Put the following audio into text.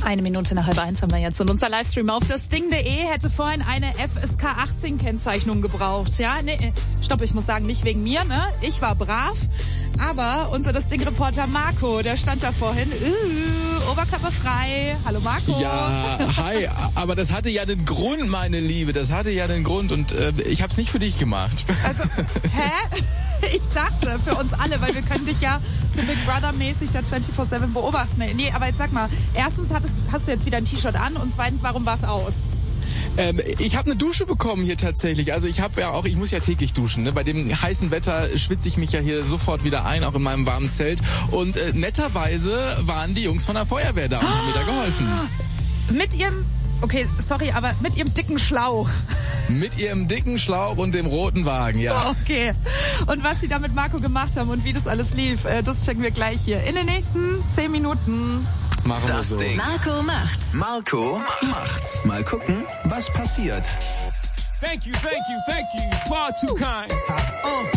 1:30 haben wir jetzt. Und unser Livestream auf das Ding.de hätte vorhin eine FSK 18 Kennzeichnung gebraucht. Ja, nee, stopp, ich muss sagen, nicht wegen mir, ne? Ich war brav. Aber unser Das Ding-Reporter Marco, der stand da vorhin, oberkörperfrei. Hallo Marco. Ja, hi. Aber das hatte ja den Grund, meine Liebe. Das hatte ja den Grund und ich hab's nicht für dich gemacht. Also, hä? Ich dachte, für uns alle, weil wir können dich ja so Big Brother-mäßig da 24/7 beobachten. Nee, aber jetzt sag mal, erstens hast du jetzt wieder ein T-Shirt an und zweitens, warum war's aus? Ich habe eine Dusche bekommen hier tatsächlich. Also ich muss ja täglich duschen. Ne? Bei dem heißen Wetter schwitze ich mich ja hier sofort wieder ein, auch in meinem warmen Zelt. Und netterweise waren die Jungs von der Feuerwehr da und haben mir da geholfen. Mit ihrem dicken Schlauch. Mit ihrem dicken Schlauch und dem roten Wagen, ja. Okay. Und was sie da mit Marco gemacht haben und wie das alles lief, das checken wir gleich hier in den nächsten 10 Minuten. Machen wir so. Ding. Marco macht's. Marco macht's. Mal gucken, was passiert. Thank you, far too kind.